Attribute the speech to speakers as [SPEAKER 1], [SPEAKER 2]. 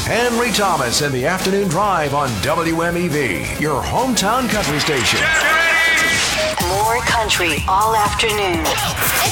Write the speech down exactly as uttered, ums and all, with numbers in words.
[SPEAKER 1] Henry Thomas in the afternoon drive on W M E V, your hometown country station.
[SPEAKER 2] More country all afternoon.